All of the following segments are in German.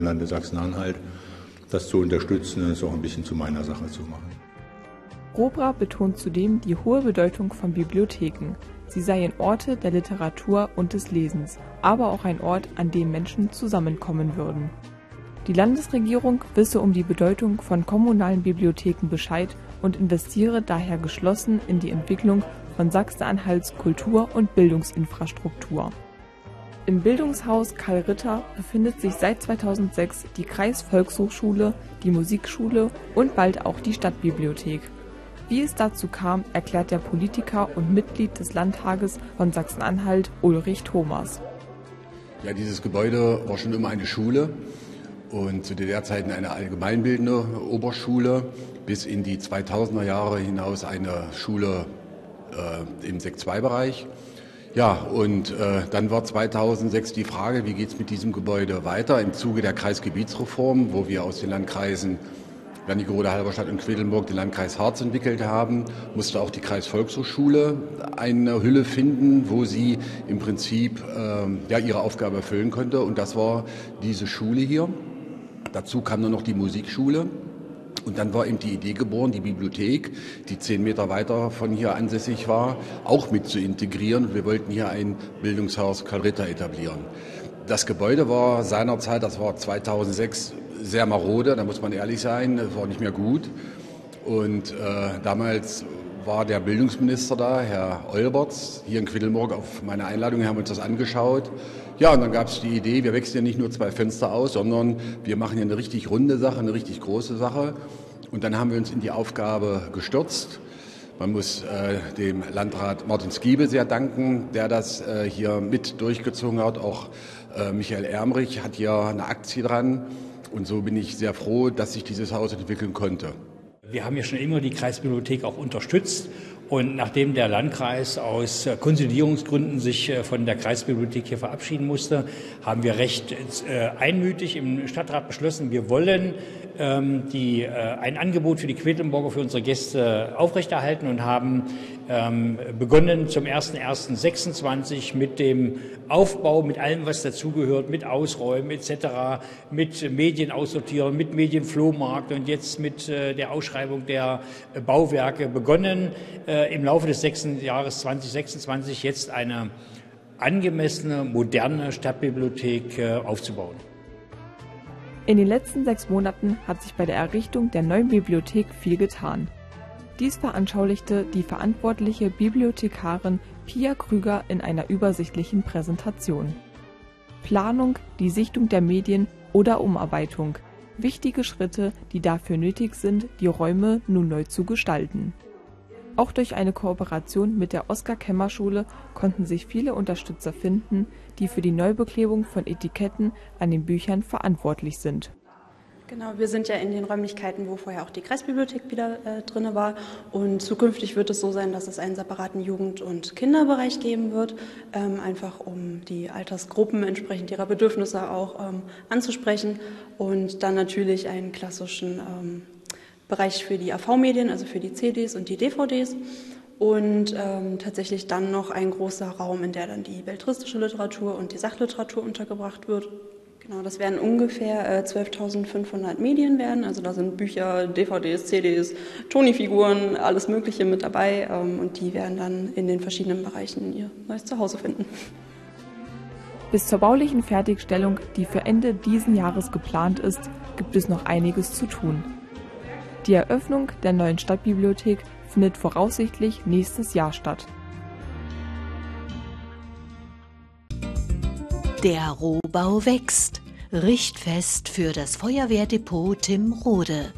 Landes Sachsen-Anhalt, das zu unterstützen und es auch ein bisschen zu meiner Sache zu machen. Robra betont zudem die hohe Bedeutung von Bibliotheken. Sie seien Orte der Literatur und des Lesens, aber auch ein Ort, an dem Menschen zusammenkommen würden. Die Landesregierung wisse um die Bedeutung von kommunalen Bibliotheken Bescheid und investiere daher geschlossen in die Entwicklung von Sachsen-Anhalts Kultur- und Bildungsinfrastruktur. Im Bildungshaus Karl Ritter befindet sich seit 2006 die Kreisvolkshochschule, die Musikschule und bald auch die Stadtbibliothek. Wie es dazu kam, erklärt der Politiker und Mitglied des Landtages von Sachsen-Anhalt Ulrich Thomas. Ja, dieses Gebäude war schon immer eine Schule und zu DDR-Zeiten eine allgemeinbildende Oberschule, bis in die 2000er Jahre hinaus eine Schule im Sekt II-Bereich. Ja, und dann war 2006 die Frage, wie geht es mit diesem Gebäude weiter im Zuge der Kreisgebietsreform, wo wir aus den Landkreisen Wernigerode, Halberstadt und Quedlinburg den Landkreis Harz entwickelt haben, musste auch die Kreisvolkshochschule eine Hülle finden, wo sie im Prinzip ihre Aufgabe erfüllen konnte. Und das war diese Schule hier. Dazu kam nur noch die Musikschule. Und dann war eben die Idee geboren, die Bibliothek, die 10 Meter weiter von hier ansässig war, auch mit zu integrieren. Und wir wollten hier ein Bildungshaus Karl Ritter etablieren. Das Gebäude war seinerzeit, das war 2006, sehr marode, da muss man ehrlich sein, es war nicht mehr gut. Und damals war der Bildungsminister da, Herr Olberts, hier in Quedlinburg auf meine Einladung, wir haben uns das angeschaut. Ja, und dann gab es die Idee, wir wechseln nicht nur 2 Fenster aus, sondern wir machen hier eine richtig runde Sache, eine richtig große Sache. Und dann haben wir uns in die Aufgabe gestürzt. Man muss dem Landrat Martin Skiebe sehr danken, der das hier mit durchgezogen hat. Auch Michael Ermrich hat hier eine Aktie dran. Und so bin ich sehr froh, dass sich dieses Haus entwickeln konnte. Wir haben ja schon immer die Kreisbibliothek auch unterstützt. Und nachdem der Landkreis aus Konsolidierungsgründen sich von der Kreisbibliothek hier verabschieden musste, haben wir recht einmütig im Stadtrat beschlossen, wir wollen ein Angebot für die Quedlinburger, für unsere Gäste aufrechterhalten und haben begonnen zum 01.01.26 mit dem Aufbau, mit allem, was dazugehört, mit Ausräumen etc., mit Medien aussortieren, mit Medienflohmarkt und jetzt mit der Ausschreibung der Bauwerke begonnen, im Laufe des 6. Jahres 2026 jetzt eine angemessene, moderne Stadtbibliothek aufzubauen. In den letzten 6 Monaten hat sich bei der Errichtung der neuen Bibliothek viel getan. Dies veranschaulichte die verantwortliche Bibliothekarin Pia Krüger in einer übersichtlichen Präsentation. Planung, die Sichtung der Medien oder Umarbeitung. Wichtige Schritte, die dafür nötig sind, die Räume nun neu zu gestalten. Auch durch eine Kooperation mit der Oskar-Kemmer-Schule konnten sich viele Unterstützer finden, die für die Neubeklebung von Etiketten an den Büchern verantwortlich sind. Genau, wir sind ja in den Räumlichkeiten, wo vorher auch die Kreisbibliothek wieder drin war. Und zukünftig wird es so sein, dass es einen separaten Jugend- und Kinderbereich geben wird, einfach um die Altersgruppen entsprechend ihrer Bedürfnisse auch anzusprechen. Und dann natürlich einen klassischen Bereich für die AV-Medien, also für die CDs und die DVDs. Und tatsächlich dann noch ein großer Raum, in der dann die belletristische Literatur und die Sachliteratur untergebracht wird. Genau, das werden ungefähr 12.500 Medien werden. Also da sind Bücher, DVDs, CDs, Toni-Figuren, alles Mögliche mit dabei. Und die werden dann in den verschiedenen Bereichen ihr neues Zuhause finden. Bis zur baulichen Fertigstellung, die für Ende diesen Jahres geplant ist, gibt es noch einiges zu tun. Die Eröffnung der neuen Stadtbibliothek findet voraussichtlich nächstes Jahr statt. Der Rohbau wächst. Richtfest für das Feuerwehrdepot Timmrode.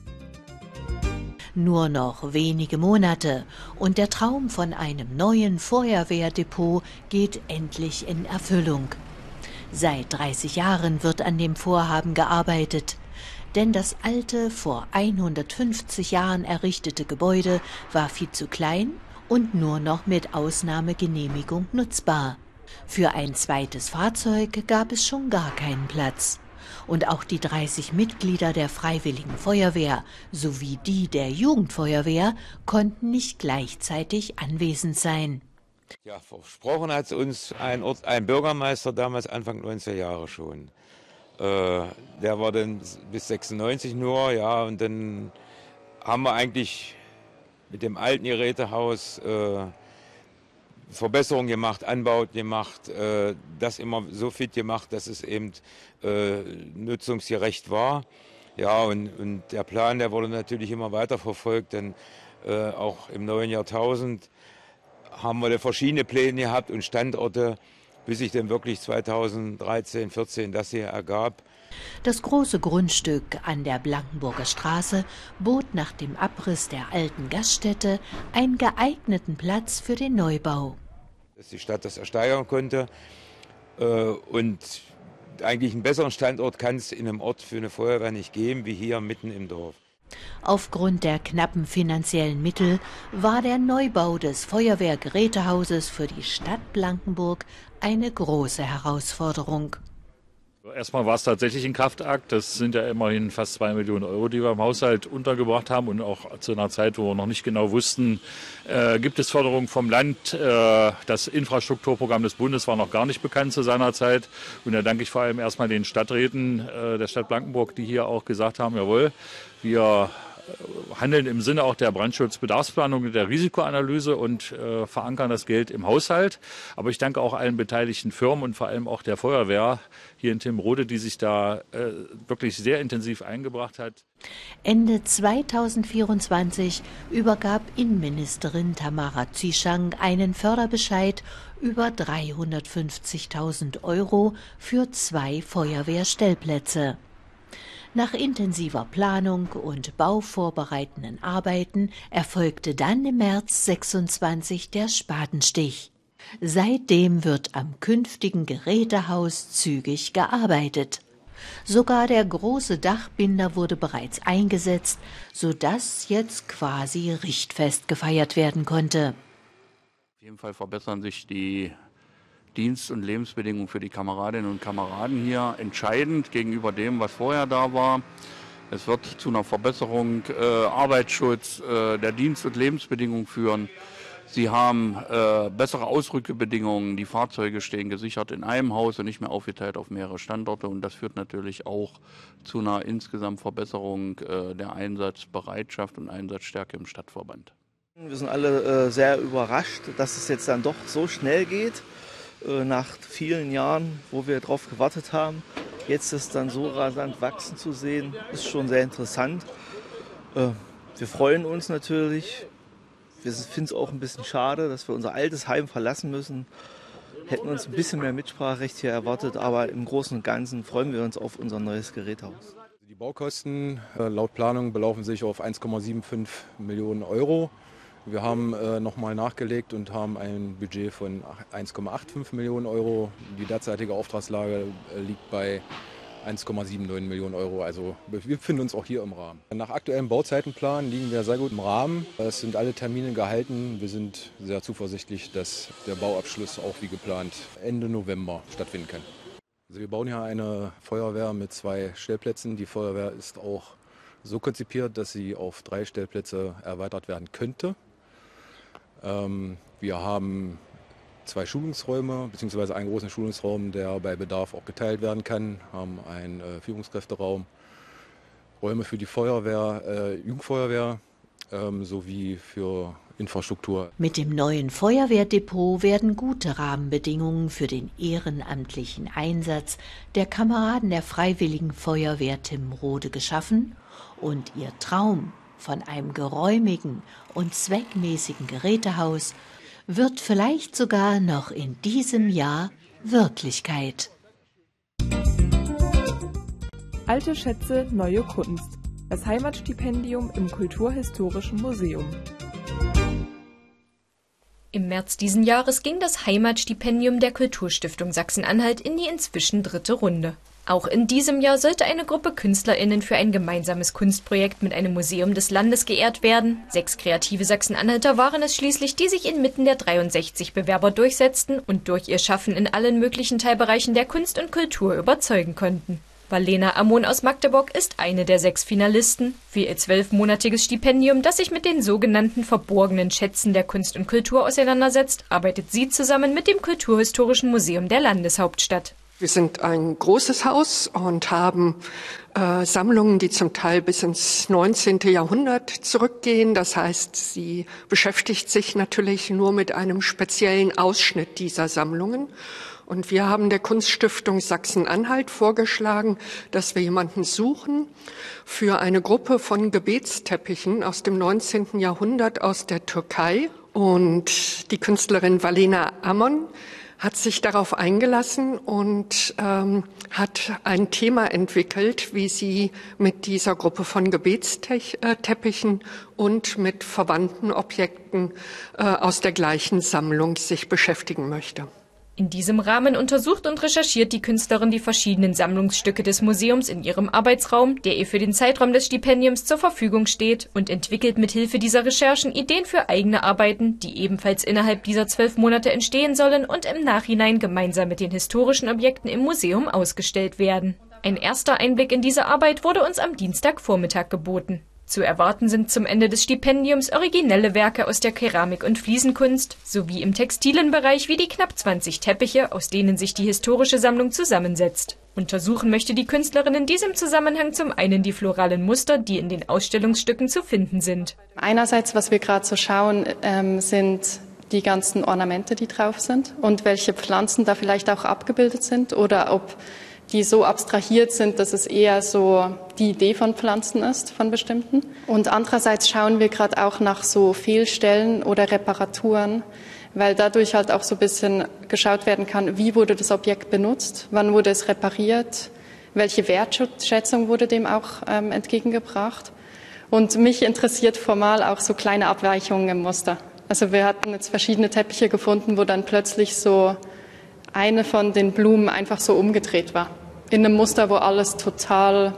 Nur noch wenige Monate und der Traum von einem neuen Feuerwehrdepot geht endlich in Erfüllung. Seit 30 Jahren wird an dem Vorhaben gearbeitet. Denn das alte, vor 150 Jahren errichtete Gebäude war viel zu klein und nur noch mit Ausnahmegenehmigung nutzbar. Für ein zweites Fahrzeug gab es schon gar keinen Platz. Und auch die 30 Mitglieder der Freiwilligen Feuerwehr sowie die der Jugendfeuerwehr konnten nicht gleichzeitig anwesend sein. Ja, versprochen hat uns ein Bürgermeister damals Anfang 90er Jahre schon. Der war dann bis 96 nur, ja, und dann haben wir eigentlich mit dem alten Gerätehaus Verbesserungen gemacht, Anbauten gemacht, das immer so fit gemacht, dass es eben nutzungsgerecht war. Ja, und der Plan, der wurde natürlich immer weiter verfolgt, denn auch im neuen Jahrtausend haben wir da verschiedene Pläne gehabt und Standorte, bis sich dann wirklich 2013, 14 das hier ergab. Das große Grundstück an der Blankenburger Straße bot nach dem Abriss der alten Gaststätte einen geeigneten Platz für den Neubau. Dass die Stadt das ersteigern konnte und eigentlich einen besseren Standort kann es in einem Ort für eine Feuerwehr nicht geben, wie hier mitten im Dorf. Aufgrund der knappen finanziellen Mittel war der Neubau des Feuerwehrgerätehauses für die Stadt Blankenburg eine große Herausforderung. Erstmal war es tatsächlich ein Kraftakt. Das sind ja immerhin fast 2 Millionen Euro, die wir im Haushalt untergebracht haben. Und auch zu einer Zeit, wo wir noch nicht genau wussten, gibt es Förderung vom Land. Das Infrastrukturprogramm des Bundes war noch gar nicht bekannt zu seiner Zeit. Und da danke ich vor allem erstmal den Stadträten der Stadt Blankenburg, die hier auch gesagt haben, jawohl, wir handeln im Sinne auch der Brandschutzbedarfsplanung und der Risikoanalyse und verankern das Geld im Haushalt. Aber ich danke auch allen beteiligten Firmen und vor allem auch der Feuerwehr hier in Timrode, die sich da wirklich sehr intensiv eingebracht hat. Ende 2024 übergab Innenministerin Tamara Zieschang einen Förderbescheid über 350.000 Euro für 2 Feuerwehrstellplätze. Nach intensiver Planung und bauvorbereitenden Arbeiten erfolgte dann im März 26 der Spatenstich. Seitdem wird am künftigen Gerätehaus zügig gearbeitet. Sogar der große Dachbinder wurde bereits eingesetzt, sodass jetzt quasi richtfest gefeiert werden konnte. Auf jeden Fall verbessern sich die Dienst- und Lebensbedingungen für die Kameradinnen und Kameraden hier entscheidend gegenüber dem, was vorher da war. Es wird zu einer Verbesserung Arbeitsschutz der Dienst- und Lebensbedingungen führen. Sie haben bessere Ausrückebedingungen. Die Fahrzeuge stehen gesichert in einem Haus und nicht mehr aufgeteilt auf mehrere Standorte. Und das führt natürlich auch zu einer insgesamt Verbesserung der Einsatzbereitschaft und Einsatzstärke im Stadtverband. Wir sind alle sehr überrascht, dass es jetzt dann doch so schnell geht. Nach vielen Jahren, wo wir darauf gewartet haben, jetzt es dann so rasant wachsen zu sehen, ist schon sehr interessant. Wir freuen uns natürlich. Wir finden es auch ein bisschen schade, dass wir unser altes Heim verlassen müssen. Hätten uns ein bisschen mehr Mitspracherecht hier erwartet, aber im Großen und Ganzen freuen wir uns auf unser neues Gerätehaus. Die Baukosten laut Planung belaufen sich auf 1,75 Millionen Euro. Wir haben nochmal nachgelegt und haben ein Budget von 1,85 Millionen Euro. Die derzeitige Auftragslage liegt bei 1,79 Millionen Euro. Also wir befinden uns auch hier im Rahmen. Nach aktuellem Bauzeitenplan liegen wir sehr gut im Rahmen. Es sind alle Termine gehalten. Wir sind sehr zuversichtlich, dass der Bauabschluss auch wie geplant Ende November stattfinden kann. Also wir bauen hier eine Feuerwehr mit 2 Stellplätzen. Die Feuerwehr ist auch so konzipiert, dass sie auf 3 Stellplätze erweitert werden könnte. Wir haben 2 Schulungsräume, beziehungsweise einen großen Schulungsraum, der bei Bedarf auch geteilt werden kann. Wir haben einen Führungskräfteraum, Räume für die Feuerwehr, Jugendfeuerwehr sowie für Infrastruktur. Mit dem neuen Feuerwehrdepot werden gute Rahmenbedingungen für den ehrenamtlichen Einsatz der Kameraden der Freiwilligen Feuerwehr Timrode geschaffen und ihr Traum von einem geräumigen und zweckmäßigen Gerätehaus wird vielleicht sogar noch in diesem Jahr Wirklichkeit. Alte Schätze, neue Kunst. Das Heimatstipendium im Kulturhistorischen Museum. Im März diesen Jahres ging das Heimatstipendium der Kulturstiftung Sachsen-Anhalt in die inzwischen 3. Runde. Auch in diesem Jahr sollte eine Gruppe KünstlerInnen für ein gemeinsames Kunstprojekt mit einem Museum des Landes geehrt werden. 6 kreative Sachsen-Anhalter waren es schließlich, die sich inmitten der 63 Bewerber durchsetzten und durch ihr Schaffen in allen möglichen Teilbereichen der Kunst und Kultur überzeugen konnten. Valena Amon aus Magdeburg ist eine der 6 Finalisten. Für ihr 12-monatiges Stipendium, das sich mit den sogenannten verborgenen Schätzen der Kunst und Kultur auseinandersetzt, arbeitet sie zusammen mit dem Kulturhistorischen Museum der Landeshauptstadt. Wir sind ein großes Haus und haben Sammlungen, die zum Teil bis ins 19. Jahrhundert zurückgehen. Das heißt, sie beschäftigt sich natürlich nur mit einem speziellen Ausschnitt dieser Sammlungen. Und wir haben der Kunststiftung Sachsen-Anhalt vorgeschlagen, dass wir jemanden suchen für eine Gruppe von Gebetsteppichen aus dem 19. Jahrhundert aus der Türkei. Und die Künstlerin Valena Amon hat sich darauf eingelassen und hat ein Thema entwickelt, wie sie mit dieser Gruppe von Gebetsteppichen und mit verwandten Objekten aus der gleichen Sammlung sich beschäftigen möchte. In diesem Rahmen untersucht und recherchiert die Künstlerin die verschiedenen Sammlungsstücke des Museums in ihrem Arbeitsraum, der ihr für den Zeitraum des Stipendiums zur Verfügung steht, und entwickelt mithilfe dieser Recherchen Ideen für eigene Arbeiten, die ebenfalls innerhalb dieser 12 Monate entstehen sollen und im Nachhinein gemeinsam mit den historischen Objekten im Museum ausgestellt werden. Ein erster Einblick in diese Arbeit wurde uns am Dienstagvormittag geboten. Zu erwarten sind zum Ende des Stipendiums originelle Werke aus der Keramik- und Fliesenkunst sowie im textilen Bereich wie die knapp 20 Teppiche, aus denen sich die historische Sammlung zusammensetzt. Untersuchen möchte die Künstlerin in diesem Zusammenhang zum einen die floralen Muster, die in den Ausstellungsstücken zu finden sind. Einerseits, was wir gerade so schauen, sind die ganzen Ornamente, die drauf sind und welche Pflanzen da vielleicht auch abgebildet sind oder ob die so abstrahiert sind, dass es eher so die Idee von Pflanzen ist, von bestimmten. Und andererseits schauen wir gerade auch nach so Fehlstellen oder Reparaturen, weil dadurch halt auch so ein bisschen geschaut werden kann, wie wurde das Objekt benutzt, wann wurde es repariert, welche Wertschätzung wurde dem auch entgegengebracht. Und mich interessiert formal auch so kleine Abweichungen im Muster. Also wir hatten jetzt verschiedene Teppiche gefunden, wo dann plötzlich so eine von den Blumen einfach so umgedreht war. In einem Muster, wo alles total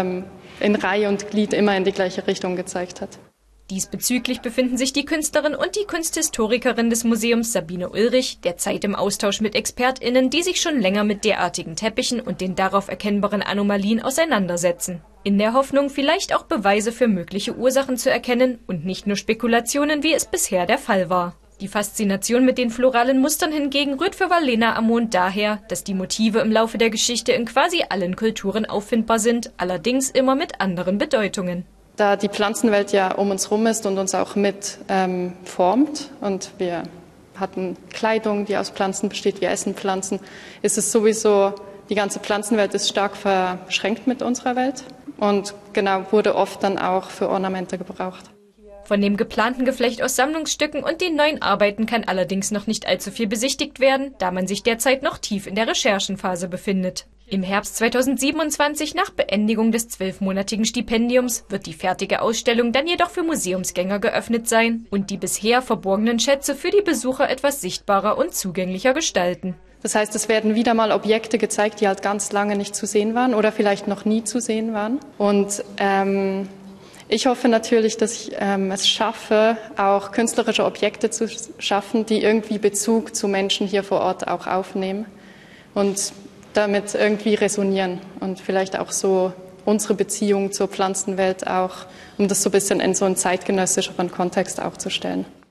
in Reihe und Glied immer in die gleiche Richtung gezeigt hat. Diesbezüglich befinden sich die Künstlerin und die Kunsthistorikerin des Museums Sabine Ulrich derzeit im Austausch mit ExpertInnen, die sich schon länger mit derartigen Teppichen und den darauf erkennbaren Anomalien auseinandersetzen. In der Hoffnung, vielleicht auch Beweise für mögliche Ursachen zu erkennen und nicht nur Spekulationen, wie es bisher der Fall war. Die Faszination mit den floralen Mustern hingegen rührt für Valena Amon daher, dass die Motive im Laufe der Geschichte in quasi allen Kulturen auffindbar sind, allerdings immer mit anderen Bedeutungen. Da die Pflanzenwelt ja um uns herum ist und uns auch mit formt und wir hatten Kleidung, die aus Pflanzen besteht, wir essen Pflanzen, ist es sowieso, die ganze Pflanzenwelt ist stark verschränkt mit unserer Welt und genau wurde oft dann auch für Ornamente gebraucht. Von dem geplanten Geflecht aus Sammlungsstücken und den neuen Arbeiten kann allerdings noch nicht allzu viel besichtigt werden, da man sich derzeit noch tief in der Recherchenphase befindet. Im Herbst 2027, nach Beendigung des 12-monatigen Stipendiums, wird die fertige Ausstellung dann jedoch für Museumsgänger geöffnet sein und die bisher verborgenen Schätze für die Besucher etwas sichtbarer und zugänglicher gestalten. Das heißt, es werden wieder mal Objekte gezeigt, die halt ganz lange nicht zu sehen waren oder vielleicht noch nie zu sehen waren. Und ich hoffe natürlich, dass ich es schaffe, auch künstlerische Objekte zu schaffen, die irgendwie Bezug zu Menschen hier vor Ort auch aufnehmen und damit irgendwie resonieren und vielleicht auch so unsere Beziehung zur Pflanzenwelt auch, um das so ein bisschen in so einen zeitgenössischeren Kontext auch zu stellen.